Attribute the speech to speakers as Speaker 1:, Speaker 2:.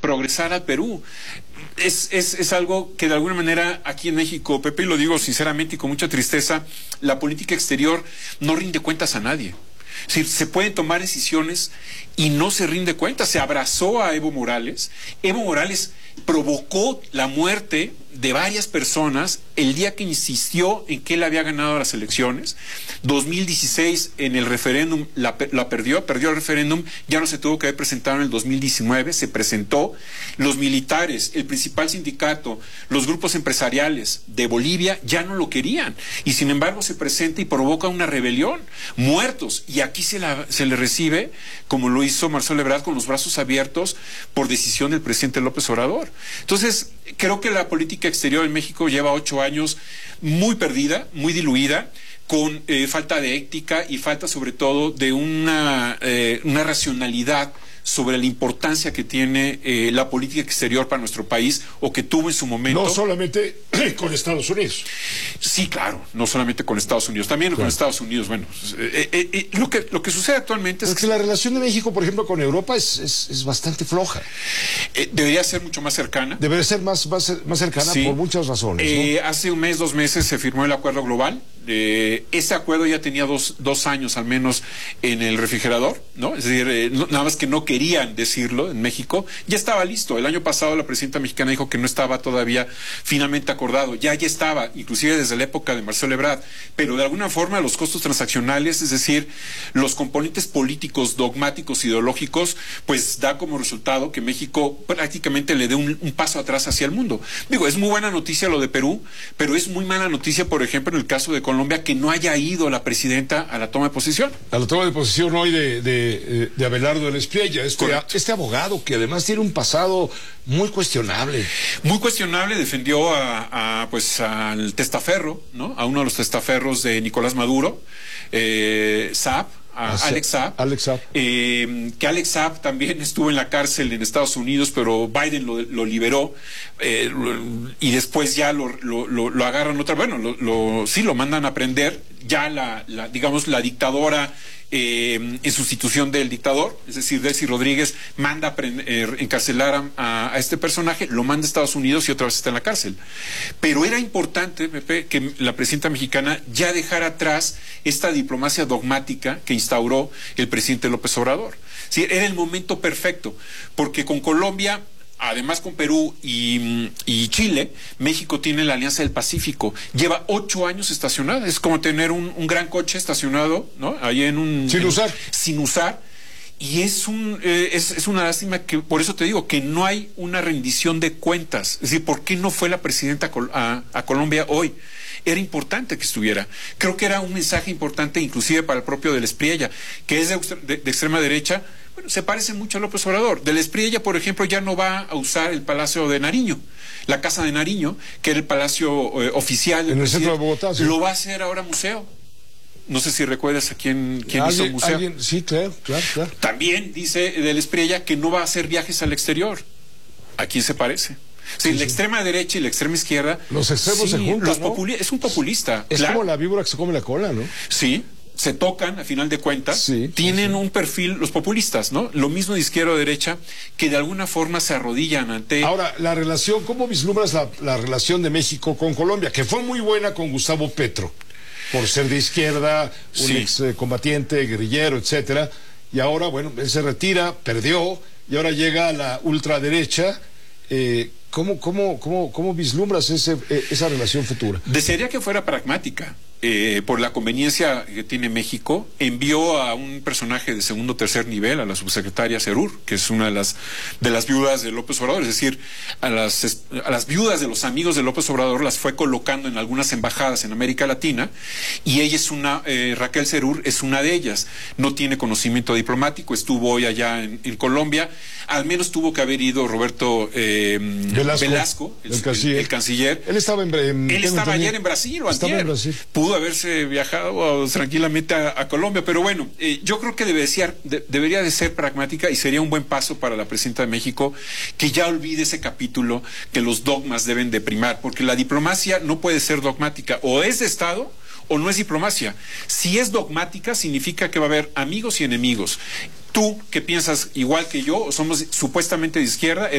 Speaker 1: progresar al Perú. Es algo que de alguna manera aquí en México, Pepe, y lo digo sinceramente y con mucha tristeza, la política exterior no rinde cuentas a nadie. Es decir, se pueden tomar decisiones y no se rinde cuenta. Se abrazó a Evo Morales. Evo Morales provocó la muerte de varias personas el día que insistió en que él había ganado las elecciones. 2016 en el referéndum la perdió el referéndum, ya no se tuvo que haber presentado en el 2019, se presentó. Los militares, el principal sindicato, los grupos empresariales de Bolivia ya no lo querían y sin embargo se presenta y provoca una rebelión, muertos, y aquí se le recibe, como lo hizo Marcelo Ebrard, con los brazos abiertos por decisión del presidente López Obrador. Entonces, creo que la política exterior en México lleva 8 años muy perdida, muy diluida, con falta de ética y falta sobre todo de una racionalidad sobre la importancia que tiene la política exterior para nuestro país, o que tuvo en su momento.
Speaker 2: No solamente con Estados Unidos.
Speaker 1: Sí, claro, no solamente con Estados Unidos, también con Estados Unidos. Bueno, lo que sucede actualmente es
Speaker 2: que la relación de México, por ejemplo, con Europa es bastante floja.
Speaker 1: Debería ser mucho más cercana.
Speaker 2: Debería ser más cercana, sí, por muchas razones, ¿no?
Speaker 1: Hace un mes, 2 meses se firmó el acuerdo global. Ese acuerdo ya tenía dos años al menos en el refrigerador, ¿no? Es decir, nada más que no querían decirlo en México. Ya estaba listo. El año pasado la presidenta mexicana dijo que no estaba todavía finalmente acordado. Ya estaba, inclusive desde la época de Marcelo Ebrard. Pero de alguna forma los costos transaccionales, es decir, los componentes políticos, dogmáticos, ideológicos, pues da como resultado que México prácticamente le dé un paso atrás hacia el mundo. Digo, es muy buena noticia lo de Perú, pero es muy mala noticia, por ejemplo, en el caso de Colombia, que no haya ido la presidenta a la toma de posición.
Speaker 2: A la toma de posición hoy de Abelardo del Espriella, este abogado que además tiene un pasado muy cuestionable.
Speaker 1: Muy cuestionable, defendió al testaferro, ¿no? A uno de los testaferros de Nicolás Maduro, Saab. Alex Saab. Que Alex Saab también estuvo en la cárcel en Estados Unidos, pero Biden lo liberó, y después ya lo agarran otra. Bueno, sí lo mandan a prender. Ya digamos la dictadora, en sustitución del dictador, es decir, Delcy Rodríguez, manda encarcelar a este personaje, lo manda a Estados Unidos y otra vez está en la cárcel. Pero era importante, Pepe, que la presidenta mexicana ya dejara atrás esta diplomacia dogmática que instauró el presidente López Obrador. Sí, era el momento perfecto, porque con Colombia, además con Perú y Chile, México tiene la Alianza del Pacífico. Lleva 8 años estacionada. Es como tener un gran coche estacionado, ¿no? Ahí sin usar. Y es una lástima, que por eso te digo que no hay una rendición de cuentas. Es decir, ¿por qué no fue la presidenta a Colombia hoy? Era importante que estuviera. Creo que era un mensaje importante inclusive para el propio del Espriella, que es de extrema derecha. Bueno, se parece mucho a López Obrador. Del Espriella, por ejemplo, ya no va a usar el Palacio de Nariño, la Casa de Nariño, que era el palacio oficial.
Speaker 2: En el centro de Bogotá, sí.
Speaker 1: Lo va a hacer ahora museo. No sé si recuerdas a quién hizo el museo.
Speaker 2: Sí, claro.
Speaker 1: También dice del Espriella que no va a hacer viajes al exterior. ¿A quién se parece? Sí, la extrema derecha y la extrema izquierda.
Speaker 2: Los extremos se juntan, ¿no?
Speaker 1: Es un populista.
Speaker 2: Es como la víbora que se come la cola, ¿no?
Speaker 1: Sí. Se tocan, a final de cuentas, tienen un perfil, los populistas, ¿no? Lo mismo de izquierda o derecha, que de alguna forma se arrodillan ante...
Speaker 2: Ahora, la relación, ¿cómo vislumbras la relación de México con Colombia? Que fue muy buena con Gustavo Petro, por ser de izquierda, un excombatiente, guerrillero, etcétera. Y ahora, bueno, él se retira, perdió, y ahora llega a la ultraderecha. ¿Cómo vislumbras esa relación futura?
Speaker 1: Desearía que fuera pragmática. Por la conveniencia que tiene México, envió a un personaje de segundo o tercer nivel, a la subsecretaria Serur, que es una de las viudas de López Obrador, es decir, a las viudas de los amigos de López Obrador las fue colocando en algunas embajadas en América Latina, y ella Raquel Serur es una de ellas. No tiene conocimiento diplomático, estuvo hoy allá en Colombia. Al menos tuvo que haber ido Roberto Velasco, el canciller.
Speaker 2: Él estaba
Speaker 1: ayer en Brasil, o antier. Pudo haberse viajado tranquilamente a Colombia, pero bueno, yo creo que debería de ser pragmática, y sería un buen paso para la presidenta de México que ya olvide ese capítulo que los dogmas deben de primar, porque la diplomacia no puede ser dogmática, o es de Estado o no es diplomacia. Si es dogmática, significa que va a haber amigos y enemigos. Tú, que piensas igual que yo, somos supuestamente de izquierda,